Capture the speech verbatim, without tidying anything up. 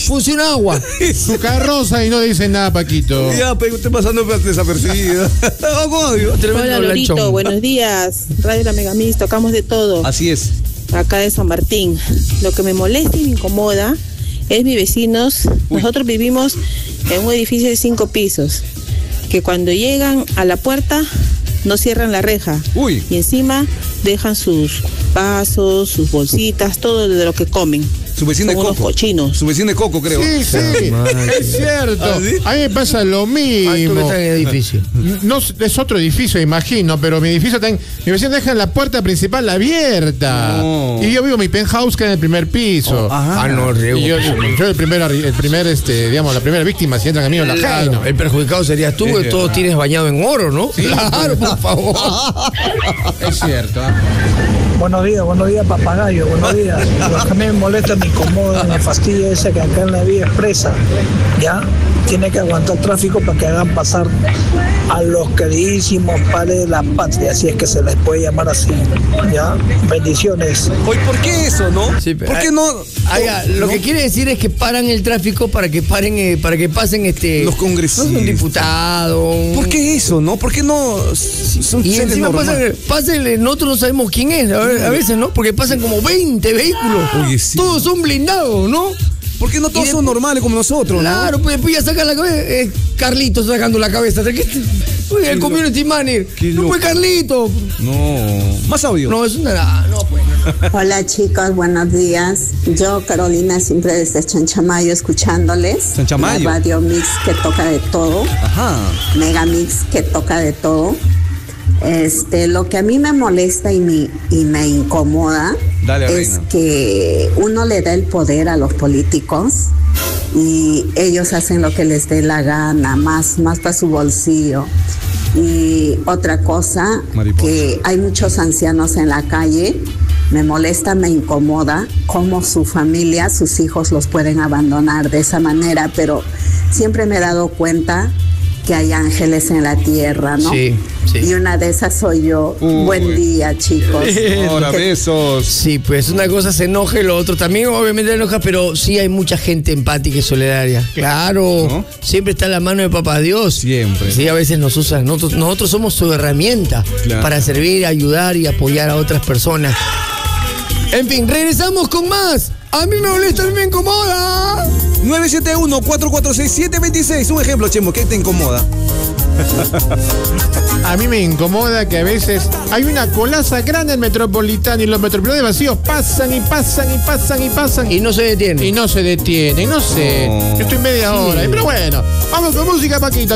funciona agua. Su carroza y no dicen nada, Paquito. Ya, pero usted pasando desapercibido. Hola, Lorito, buenos días. Radio La Megamix, tocamos de todo. Así es. Acá de San Martín. Lo que me molesta y me incomoda es mis vecinos. Uy. Nosotros vivimos en un edificio de cinco pisos, que cuando llegan a la puerta no cierran la reja. Uy. Y encima dejan sus vasos, sus bolsitas, todo de lo que comen. Su vecino de Coco. Unos cochinos. Su vecino de Coco, creo. Sí, sí, es cierto. ¿Ah, sí? A mí me pasa lo mismo. Ah, tú que estás en el edificio. No, es otro edificio, imagino, pero mi edificio también. Mi vecino deja la puerta principal abierta. No. Y yo vivo en mi penthouse, que es en el primer piso. Oh, ah, no, y yo, yo el primer, el primer, este, digamos, la primera víctima si entran a mí en la claro, calle. El perjudicado serías tú, que todo tienes bañado en oro, ¿no? Sí, claro, por favor. Es cierto. ¿eh? Buenos días, buenos días, papagayo, buenos días. Lo que a mí me molesta, me incomoda, me fastidia es que acá en la vía expresa, ¿ya? Tiene que aguantar tráfico para que hagan pasar a los queridísimos padres de la patria, si es que se les puede llamar así, ¿ya? Bendiciones. Oye, ¿por qué eso, no? Sí, pero, ¿por qué no? Oiga, no, lo no. que quiere decir es que paran el tráfico para que paren, eh, para que pasen este los congresistas, no, un diputado. ¿Por qué eso, no? ¿Por qué no? Si son y encima pasan, pasan, nosotros no sabemos quién es, a, ver, a veces, ¿no? Porque pasan como veinte vehículos. Oye, sí. Todos son blindados, ¿no? ¿Por qué no todos son normales como nosotros? Claro, ¿no? pues después ya sacan la cabeza. Eh, Carlitos sacando la cabeza. Oye, el community manager. No fue Carlito. No. Más audio. No, es una. No, pues. Hola, chicos, buenos días. Yo, Carolina, siempre desde Chanchamayo escuchándoles. Chanchamayo. La Radio Mix que toca de todo. Ajá. Megamix que toca de todo. Este, lo que a mí me molesta y me, y me incomoda Dale, es reina. que uno le da el poder a los políticos y ellos hacen lo que les dé la gana, más, más para su bolsillo. Y otra cosa, Mariposa. Que hay muchos ancianos en la calle, me molesta, me incomoda cómo su familia, sus hijos los pueden abandonar de esa manera, pero siempre me he dado cuenta que hay ángeles en la tierra, ¿no? Sí, sí. Y una de esas soy yo. Uy. Buen día, chicos. Ahora, besos. Sí, pues una cosa se enoja y lo otro también obviamente enoja, pero sí hay mucha gente empática y solidaria. Claro, ¿no? Siempre está la mano de Papá Dios. Siempre. Sí, a veces nos usan. Nosotros, nosotros somos su herramienta, claro, para servir, ayudar y apoyar a otras personas. En fin, regresamos con más. A mí me molesta, a mí me incomoda. nueve siete uno, cuatro cuatro seis, siete dos seis. Un ejemplo, Chemo, ¿qué te incomoda? A mí me incomoda que a veces hay una colaza grande en Metropolitano y los metropolitanos vacíos pasan y pasan y pasan y pasan. Y no se detienen. Y no se detienen, no sé. No. Yo estoy media hora. Sí. Pero bueno, vamos con música, Paquito.